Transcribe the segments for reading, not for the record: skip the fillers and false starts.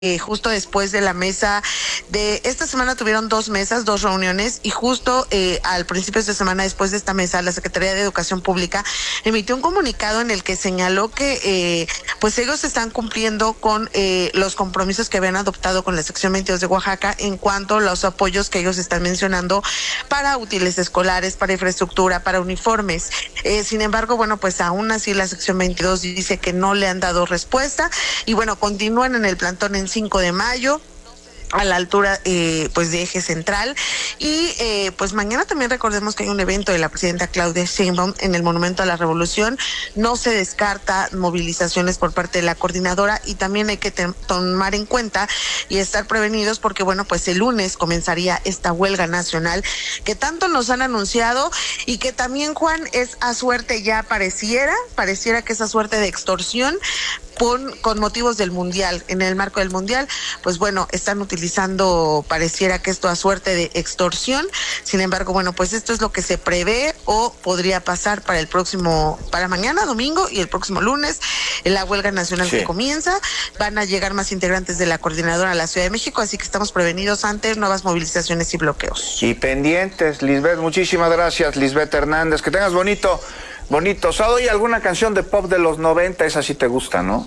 justo después de la mesa de esta semana tuvieron dos mesas, dos reuniones, y justo al principio de esta semana, después de esta mesa, la Secretaría de Educación Pública emitió un comunicado en el que señaló que pues ellos están cumpliendo con los compromisos que habían adoptado con la sección 22 de Oaxaca en cuanto a los apoyos que ellos están mencionando para útiles escolares, para infraestructura, para uniformes. Sin embargo, bueno, pues aún así la sección 22 dice que no le han dado respuesta y bueno, continúan en el plantón en 5 de mayo a la altura pues de Eje Central y pues mañana también recordemos que hay un evento de la presidenta Claudia Sheinbaum en el Monumento a la Revolución. No se descarta movilizaciones por parte de la coordinadora y también hay que tomar en cuenta y estar prevenidos porque bueno, pues el lunes comenzaría esta huelga nacional que tanto nos han anunciado y que también, Juan, es a suerte ya pareciera que es a suerte de extorsión con motivos del Mundial. En el marco del Mundial, pues bueno, están utilizando, pareciera que esto a suerte de extorsión. Sin embargo, bueno, pues esto es lo que se prevé o podría pasar para mañana, domingo, y el próximo lunes, en la huelga nacional que comienza. Van a llegar más integrantes de la coordinadora a la Ciudad de México, así que estamos prevenidos ante nuevas movilizaciones y bloqueos. Y pendientes, Lisbeth, muchísimas gracias, Lisbeth Hernández, que tengas bonito sábado. ¿Y alguna canción de pop de los 90? Esa sí te gusta, ¿no?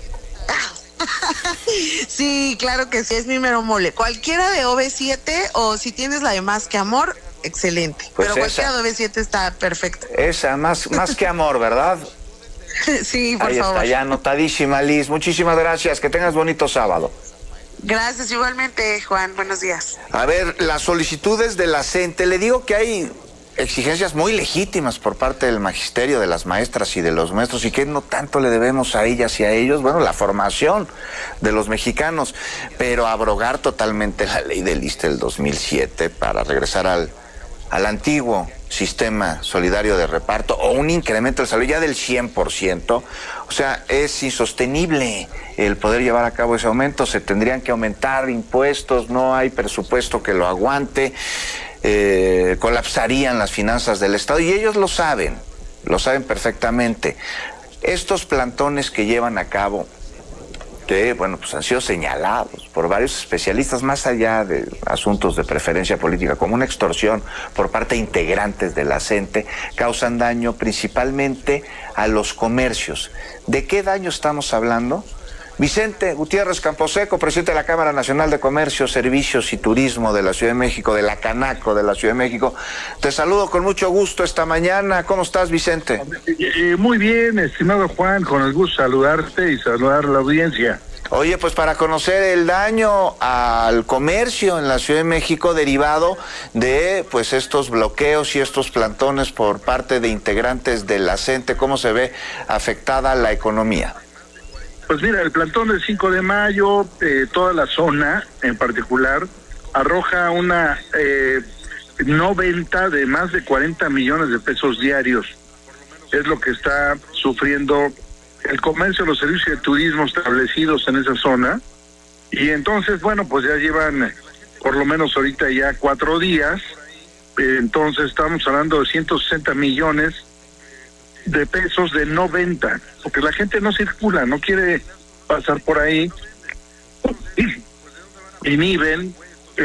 Sí, claro que sí, es mi mero mole. Cualquiera de OV7 o si tienes la de Más que Amor, excelente. Pues pero cualquiera de OV7 está perfecta. Esa, más que amor, ¿verdad? Sí, por favor. Ahí está, ya anotadísima, Liz. Muchísimas gracias, que tengas bonito sábado. Gracias, igualmente, Juan. Buenos días. A ver, las solicitudes de la CENTE, le digo que hay exigencias muy legítimas por parte del magisterio, de las maestras y de los maestros, y que no tanto le debemos a ellas y a ellos, bueno, la formación de los mexicanos, pero abrogar totalmente la ley del ISSSTE del 2007 para regresar al antiguo sistema solidario de reparto o un incremento del salario ya del 100%, o sea, es insostenible el poder llevar a cabo ese aumento. Se tendrían que aumentar impuestos, no hay presupuesto que lo aguante. Colapsarían las finanzas del Estado y ellos lo saben perfectamente. Estos plantones que llevan a cabo, que bueno, pues han sido señalados por varios especialistas, más allá de asuntos de preferencia política, como una extorsión por parte de integrantes de la CENTE, causan daño principalmente a los comercios. ¿De qué daño estamos hablando? Vicente Gutiérrez Camposeco, presidente de la Cámara Nacional de Comercio, Servicios y Turismo de la Ciudad de México, de la Canaco de la Ciudad de México. Te saludo con mucho gusto esta mañana. ¿Cómo estás, Vicente? Muy bien, estimado Juan, con el gusto de saludarte y saludar a la audiencia. Oye, pues para conocer el daño al comercio en la Ciudad de México derivado de pues estos bloqueos y estos plantones por parte de integrantes de la CENTE, ¿cómo se ve afectada la economía? Pues mira, el plantón del 5 de mayo, toda la zona en particular, arroja una no venta de más de 40 millones de pesos diarios. Es lo que está sufriendo el comercio, los servicios de turismo establecidos en esa zona. Y entonces, bueno, pues ya llevan por lo menos ahorita ya 4 días. Entonces estamos hablando de 160 millones de pesos de no venta, porque la gente no circula, no quiere pasar por ahí, inhiben,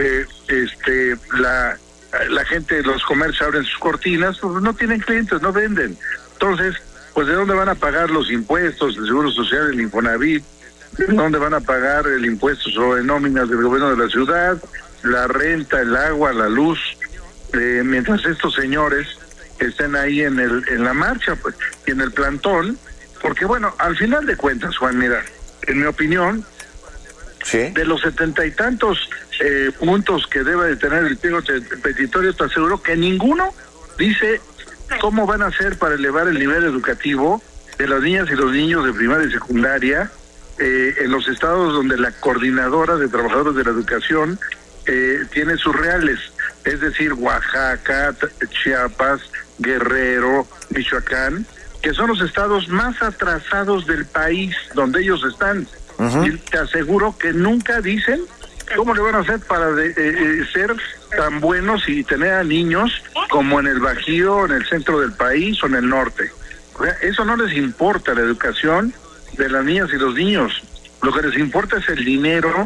la gente, los comercios abren sus cortinas, pues no tienen clientes, no venden. Entonces, pues ¿de dónde van a pagar los impuestos, el Seguro Social, el Infonavit? ¿De dónde van a pagar el impuesto sobre nóminas del gobierno de la ciudad, la renta, el agua, la luz? Mientras estos señores estén ahí en la marcha, pues, y en el plantón, porque bueno, al final de cuentas, Juan, mira, en mi opinión, ¿sí?, de los 70 y tantos puntos que debe de tener el pliego petitorio, te aseguro que ninguno dice cómo van a hacer para elevar el nivel educativo de las niñas y los niños de primaria y secundaria en los estados donde la coordinadora de trabajadores de la educación tiene sus reales, es decir, Oaxaca, Chiapas, Guerrero, Michoacán, que son los estados más atrasados del país donde ellos están. Y te aseguro que nunca dicen cómo le van a hacer para ser tan buenos y tener a niños como en el Bajío, en el centro del país o en el norte. O sea, eso no les importa, la educación de las niñas y los niños. Lo que les importa es el dinero